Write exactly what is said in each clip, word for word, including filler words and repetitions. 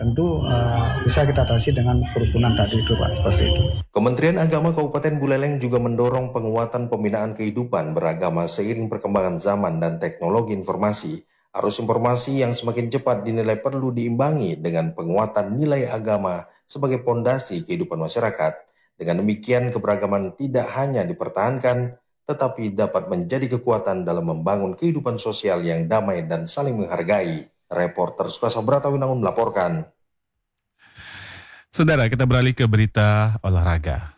tentu uh, bisa kita atasi dengan kerukunan tadi itu Pak, seperti itu. Kementerian Agama Kabupaten Buleleng juga mendorong penguatan pembinaan kehidupan beragama seiring perkembangan zaman dan teknologi informasi. Arus informasi yang semakin cepat dinilai perlu diimbangi dengan penguatan nilai agama sebagai pondasi kehidupan masyarakat. Dengan demikian, keberagaman tidak hanya dipertahankan, tetapi dapat menjadi kekuatan dalam membangun kehidupan sosial yang damai dan saling menghargai. Reporter Sukasa Bratawinangun melaporkan. Saudara, kita beralih ke berita olahraga.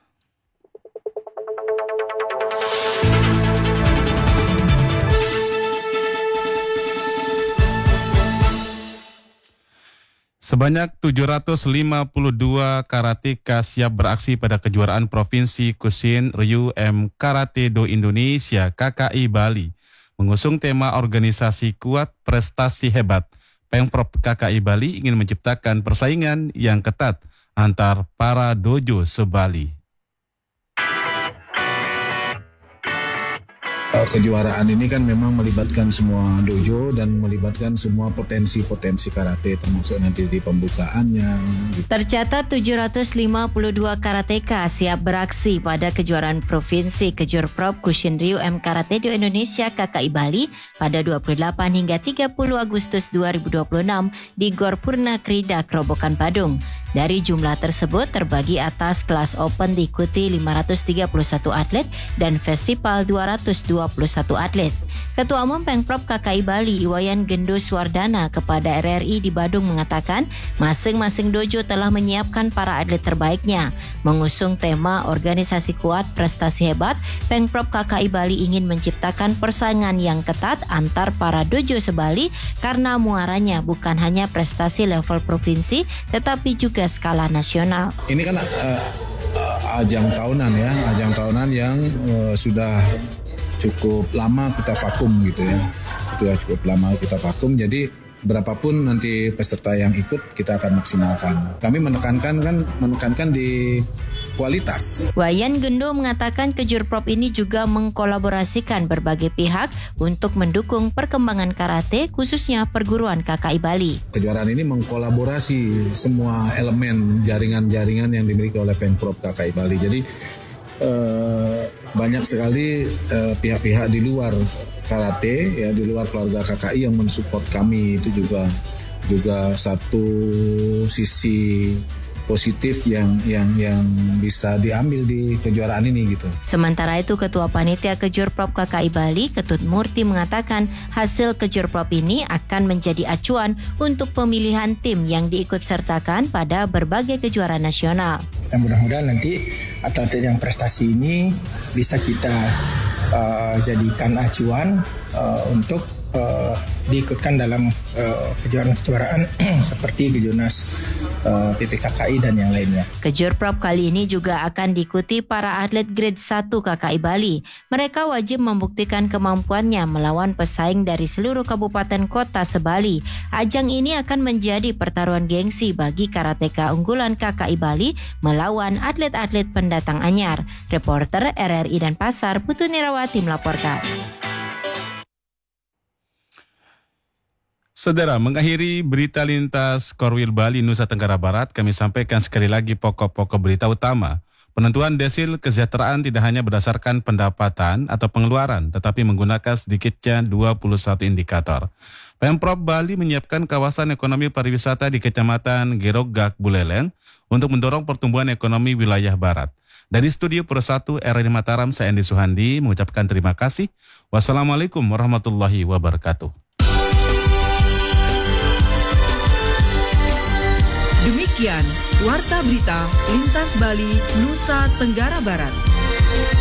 Sebanyak tujuh ratus lima puluh dua karateka siap beraksi pada kejuaraan Provinsi Kushin Ryu M Karate Do Indonesia K K I Bali. Mengusung tema organisasi kuat prestasi hebat, Pemprov K K I Bali ingin menciptakan persaingan yang ketat antar para dojo se-Bali. Kejuaraan ini kan memang melibatkan semua dojo dan melibatkan semua potensi-potensi karate, termasuk nanti di pembukaannya. Tercatat tujuh ratus lima puluh dua karateka siap beraksi pada kejuaraan Provinsi Kejurprov Kushin Ryu M Karate Do Indonesia K K I Bali pada dua puluh delapan hingga tiga puluh Agustus dua ribu dua puluh enam di Gor Purna Krida, Kerobokan, Badung. Dari jumlah tersebut terbagi atas kelas open diikuti lima ratus tiga puluh satu atlet dan festival dua ratus dua puluh satu atlet. Ketua Umum Pemprov K K I Bali Iwayan Gendo Suwardana kepada R R I di Badung mengatakan masing-masing dojo telah menyiapkan para atlet terbaiknya. Mengusung tema organisasi kuat prestasi hebat, Pemprov K K I Bali ingin menciptakan persaingan yang ketat antar para dojo se-Bali karena muaranya bukan hanya prestasi level provinsi tetapi juga skala nasional. Ini kan uh, uh, ajang tahunan ya, ajang tahunan yang uh, sudah cukup lama kita vakum gitu ya, sudah cukup lama kita vakum. Jadi berapapun nanti peserta yang ikut kita akan maksimalkan. Kami menekankan kan menekankan di kualitas. Wayan Gendo mengatakan Kejurprov ini juga mengkolaborasikan berbagai pihak untuk mendukung perkembangan karate khususnya perguruan K K I Bali. Kejuaraan ini mengkolaborasi semua elemen jaringan-jaringan yang dimiliki oleh Pemprov K K I Bali. Jadi eh, banyak sekali eh, pihak-pihak di luar karate ya, di luar keluarga K K I yang mensupport kami. Itu juga juga satu sisi positif yang yang yang bisa diambil di kejuaraan ini gitu. Sementara itu Ketua Panitia Kejurprov K K I Bali Ketut Murti mengatakan hasil Kejurprov ini akan menjadi acuan untuk pemilihan tim yang diikut sertakan pada berbagai kejuaraan nasional. Dan mudah-mudahan nanti atlet yang prestasi ini bisa kita uh, jadikan acuan uh, untuk uh, diikutkan dalam uh, kejuaraan-kejuaraan seperti Kejurnas uh, P P K K I dan yang lainnya. Kejurprov kali ini juga akan diikuti para atlet grade satu K K I Bali. Mereka wajib membuktikan kemampuannya melawan pesaing dari seluruh kabupaten kota se-Bali. Ajang ini akan menjadi pertaruhan gengsi bagi karateka unggulan K K I Bali melawan atlet-atlet pendatang anyar. Reporter R R I dan Pasar Putu Nirawati melaporkan. Saudara, mengakhiri berita lintas Korwil Bali Nusa Tenggara Barat, kami sampaikan sekali lagi pokok-pokok berita utama. Penentuan desil kesejahteraan tidak hanya berdasarkan pendapatan atau pengeluaran, tetapi menggunakan sedikitnya dua puluh satu indikator. Pemprov Bali menyiapkan kawasan ekonomi pariwisata di Kecamatan Gerogak, Buleleng untuk mendorong pertumbuhan ekonomi wilayah Barat. Dari Studio Pro satu R R I Mataram, saya Andi Suhandi mengucapkan terima kasih. Wassalamualaikum warahmatullahi wabarakatuh. Demikian Warta Berita Lintas Bali Nusa Tenggara Barat.